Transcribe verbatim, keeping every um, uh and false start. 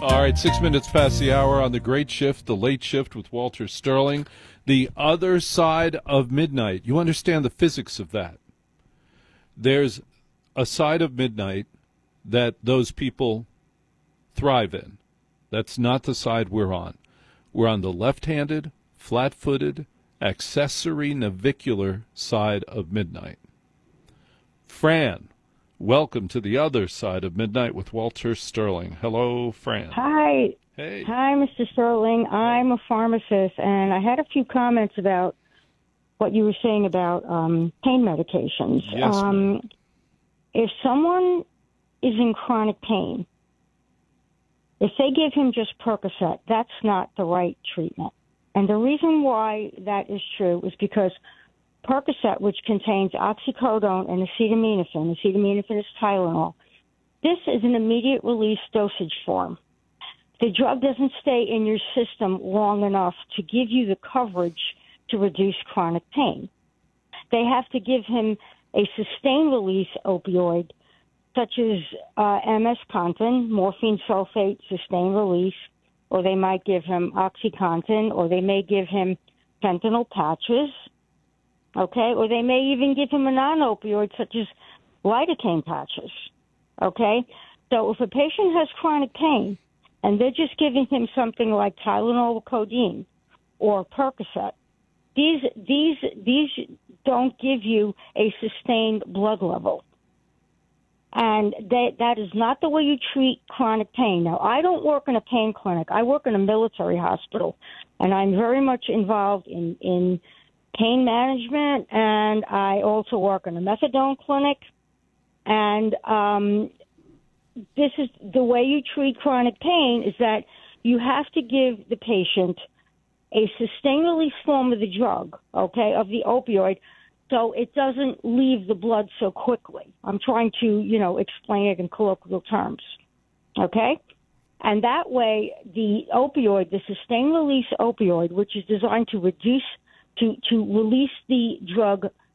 All right, six minutes past the hour on the Great Shift, the Late Shift with Walter Sterling. The other side of midnight. You understand the physics of that. There's a side of midnight that those people thrive in. That's not the side we're on. We're on the left-handed, flat-footed, accessory navicular side of midnight. Fran, welcome to the other side of midnight with Walter Sterling. Hello, Fran. Hi. Hey. Hi, Mister Sterling. I'm a pharmacist, and I had a few comments about what you were saying about um, pain medications. Yes, um, if someone is in chronic pain, if they give him just Percocet, that's not the right treatment. And the reason why that is true is because Percocet, which contains oxycodone and acetaminophen, acetaminophen is Tylenol, this is an immediate release dosage form. The drug doesn't stay in your system long enough to give you the coverage to reduce chronic pain. They have to give him a sustained release opioid, such as uh, M S Contin, morphine sulfate, sustained release, or they might give him OxyContin, or they may give him fentanyl patches, okay? Or they may even give him a non-opioid such as lidocaine patches, okay? So if a patient has chronic pain and they're just giving him something like Tylenol or codeine or Percocet, these, these, these don't give you a sustained blood level. And they, that is not the way you treat chronic pain. Now, I don't work in a pain clinic. I work in a military hospital, and I'm very much involved in, in pain management, and I also work in a methadone clinic. And um, this is the way you treat chronic pain is that you have to give the patient a sustained release form of the drug, okay, of the opioid, so it doesn't leave the blood so quickly. I'm trying to, you know, explain it in colloquial terms, okay? And that way, the opioid, the sustained release opioid, which is designed to reduce, to, to release the drug